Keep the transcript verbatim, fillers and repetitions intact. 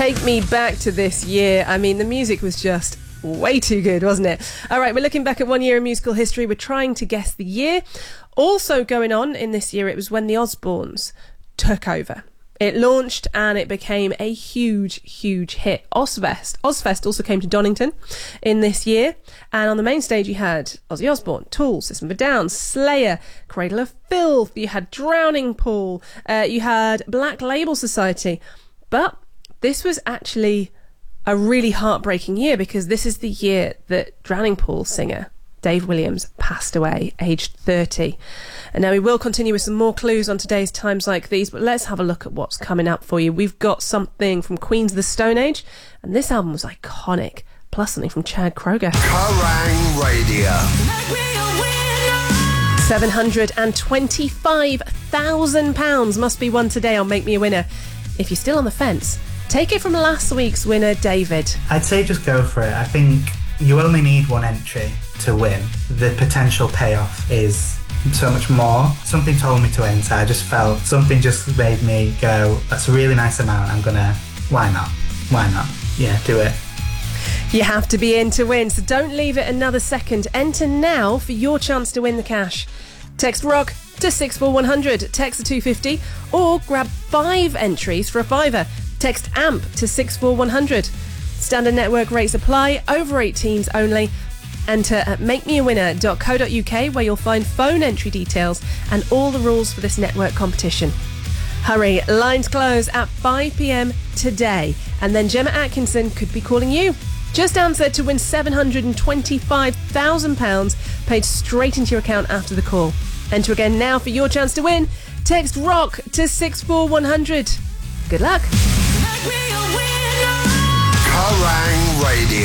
Take me back to this year. I mean, the music was just way too good, wasn't it? All right, we're looking back at one year in musical history. We're trying to guess the year. Also going on in this year, it was when the Osbournes took over. It launched and it became a huge, huge hit. Ozfest. Ozfest also came to Donington in this year. And on the main stage, you had Ozzy Osbourne, Tool, System of a Down, Slayer, Cradle of Filth. You had Drowning Pool. Uh, you had Black Label Society. But this was actually a really heartbreaking year because this is the year that Drowning Pool singer Dave Williams passed away, aged thirty. And now we will continue with some more clues on today's Times Like These, but let's have a look at what's coming up for you. We've got something from Queens of the Stone Age, and this album was iconic, plus something from Chad Kroeger. Kerrang Radio. seven hundred twenty-five thousand pounds must be won today on Make Me a Winner. If you're still on the fence, take it from last week's winner, David. I'd say just go for it. I think you only need one entry to win. The potential payoff is so much more. Something told me to enter. I just felt something just made me go, that's a really nice amount. I'm gonna, why not? Why not? Yeah, do it. You have to be in to win, so don't leave it another second. Enter now for your chance to win the cash. Text ROCK to six four one hundred, text to two fifty, or grab five entries for a fiver. Text AMP to six four one hundred. Standard network rates apply, over eighteens only. Enter at make me a winner dot co dot uk where you'll find phone entry details and all the rules for this network competition. Hurry, lines close at five p.m. today, and then Gemma Atkinson could be calling you. Just answer to win seven hundred twenty-five thousand pounds paid straight into your account after the call. Enter again now for your chance to win. Text ROCK to six four one hundred. Good luck. Make me a winner.